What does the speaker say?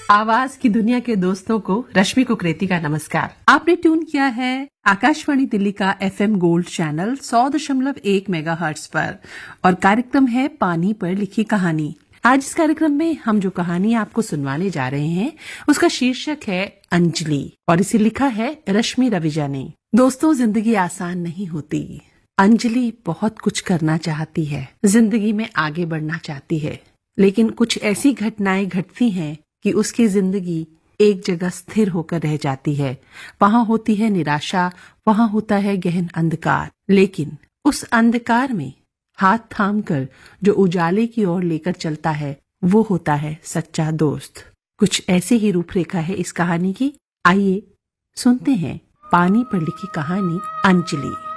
आवाज की दुनिया के दोस्तों को रश्मि कुकरेती का नमस्कार। आपने ट्यून किया है आकाशवाणी दिल्ली का FM गोल्ड चैनल 100.1 मेगाहर्ट्ज पर और कार्यक्रम है पानी पर लिखी कहानी। आज इस कार्यक्रम में हम जो कहानी आपको सुनवाने जा रहे हैं उसका शीर्षक है अंजलि और इसे लिखा है रश्मि रविजा ने। दोस्तों, जिंदगी आसान नहीं होती। अंजलि बहुत कुछ करना चाहती है, जिंदगी में आगे बढ़ना चाहती है, लेकिन कुछ ऐसी घटनाएं घटती हैं कि उसकी जिंदगी एक जगह स्थिर होकर रह जाती है। वहां होती है निराशा, वहां होता है गहन अंधकार, लेकिन उस अंधकार में हाथ थामकर जो उजाले की ओर लेकर चलता है वो होता है सच्चा दोस्त। कुछ ऐसी ही रूपरेखा है इस कहानी की। आइए सुनते हैं पानी पर लिखी कहानी अंजलि।